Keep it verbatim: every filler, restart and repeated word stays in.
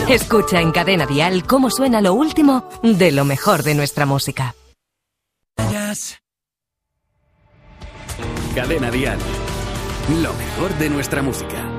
Escucha en Cadena Dial cómo suena lo último de lo mejor de nuestra música. Cadena Dial. Lo mejor de nuestra música.